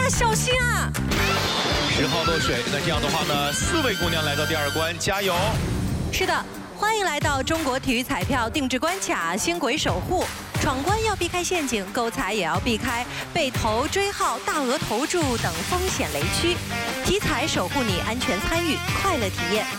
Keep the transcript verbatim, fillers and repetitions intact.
呀，小心啊！ 十号落水，那这样的话呢，四位姑娘来到第二关，加油！ 是的，欢迎来到中国体育彩票定制关卡星轨守护。闯关要避开陷阱，购彩也要避开被投、追号、大额投注等风险雷区。体彩守护你安全参与，快乐体验。